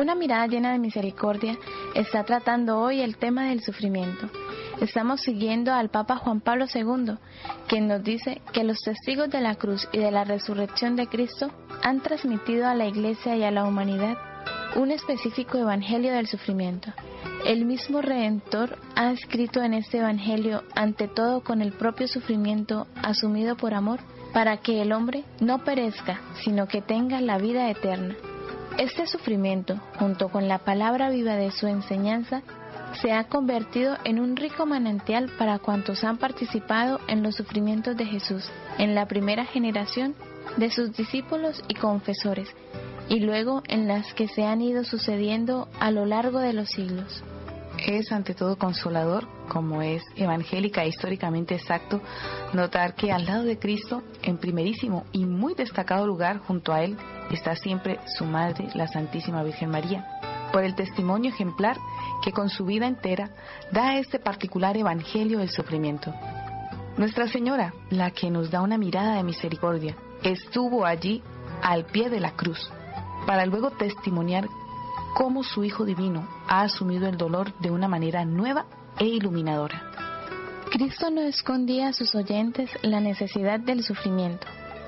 Una mirada llena de misericordia está tratando hoy el tema del sufrimiento. Estamos siguiendo al Papa Juan Pablo II, quien nos dice que los testigos de la cruz y de la resurrección de Cristo han transmitido a la Iglesia y a la humanidad un específico evangelio del sufrimiento. El mismo Redentor ha escrito en este evangelio, ante todo con el propio sufrimiento asumido por amor, para que el hombre no perezca, sino que tenga la vida eterna. Este sufrimiento, junto con la palabra viva de su enseñanza, se ha convertido en un rico manantial para cuantos han participado en los sufrimientos de Jesús, en la primera generación de sus discípulos y confesores, y luego en las que se han ido sucediendo a lo largo de los siglos. Es ante todo consolador, como es evangélica e históricamente exacto, notar que al lado de Cristo, en primerísimo y muy destacado lugar junto a Él, está siempre su Madre, la Santísima Virgen María, por el testimonio ejemplar que con su vida entera da a este particular evangelio del sufrimiento. Nuestra Señora, la que nos da una mirada de misericordia, estuvo allí al pie de la cruz, para luego testimoniar cómo su Hijo Divino ha asumido el dolor de una manera nueva e iluminadora. Cristo no escondía a sus oyentes la necesidad del sufrimiento.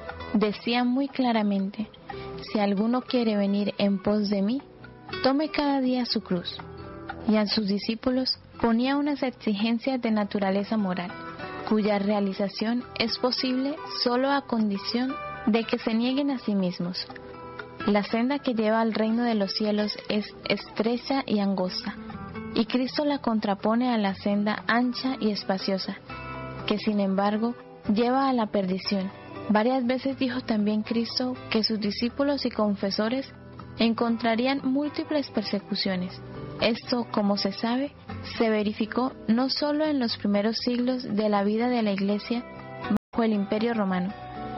Decía muy claramente: si alguno quiere venir en pos de mí, tome cada día su cruz. Y a sus discípulos ponía unas exigencias de naturaleza moral, cuya realización es posible solo a condición de que se nieguen a sí mismos. La senda que lleva al reino de los cielos es estrecha y angosta, y Cristo la contrapone a la senda ancha y espaciosa, que sin embargo lleva a la perdición. Varias veces dijo también Cristo que sus discípulos y confesores encontrarían múltiples persecuciones. Esto, como se sabe, se verificó no solo en los primeros siglos de la vida de la Iglesia bajo el Imperio Romano,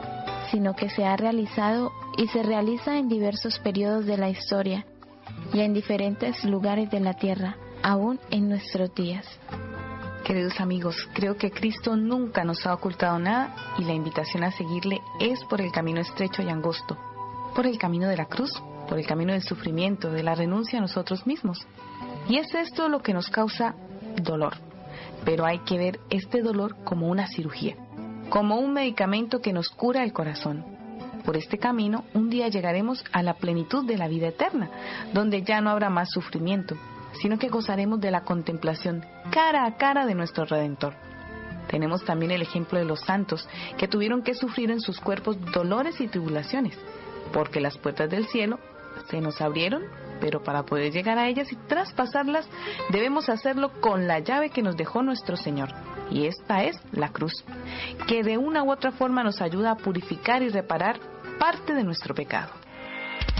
sino que se ha realizado y se realiza en diversos periodos de la historia y en diferentes lugares de la tierra, aún en nuestros días. Queridos amigos, creo que Cristo nunca nos ha ocultado nada y la invitación a seguirle es por el camino estrecho y angosto, por el camino de la cruz, por el camino del sufrimiento, de la renuncia a nosotros mismos. Y es esto lo que nos causa dolor, pero hay que ver este dolor como una cirugía, como un medicamento que nos cura el corazón. Por este camino, un día llegaremos a la plenitud de la vida eterna, donde ya no habrá más sufrimiento, sino que gozaremos de la contemplación cara a cara de nuestro Redentor. Tenemos también el ejemplo de los santos, que tuvieron que sufrir en sus cuerpos dolores y tribulaciones, porque las puertas del cielo se nos abrieron, pero para poder llegar a ellas y traspasarlas, debemos hacerlo con la llave que nos dejó nuestro Señor. Y esta es la cruz, que de una u otra forma nos ayuda a purificar y reparar parte de nuestro pecado.